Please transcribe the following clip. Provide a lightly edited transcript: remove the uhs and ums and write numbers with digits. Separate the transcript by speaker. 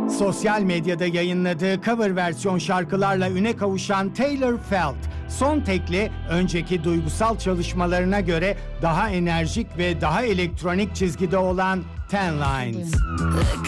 Speaker 1: Sosyal medyada yayınladığı cover versiyon şarkılarla üne kavuşan Taylor Felt, son tekli önceki duygusal çalışmalarına göre daha enerjik ve daha elektronik çizgide olan Ten Lines.